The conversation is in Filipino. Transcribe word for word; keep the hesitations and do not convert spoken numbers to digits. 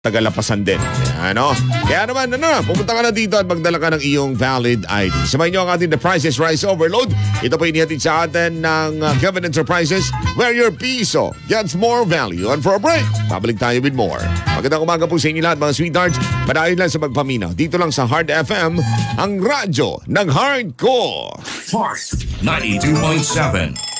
tagalapasan din. Ano? Kaya naman, ano na, pumunta ka na dito at magdala ka ng iyong valid I D. Sabay nyo ang ating The Price is Rice Overload. Ito po inihatid sa atin ng uh, Kevin Enterprises, where your piso gets more value. And for a break, pabalik tayo with more. Magandang umaga po sa inyo lahat, mga sweethearts. Padayon lang sa magpaminaw. Dito lang sa Hard F M, ang radyo ng hardcore. Heart ninety-two point seven.